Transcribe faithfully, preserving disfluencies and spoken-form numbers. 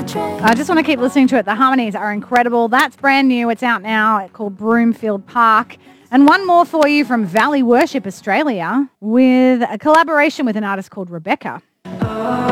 I just want to keep listening to it. The harmonies are incredible. That's brand new. It's out now. It's called Broomfield Park. And one more for you from Valley Worship Australia with a collaboration with an artist called Rebecca.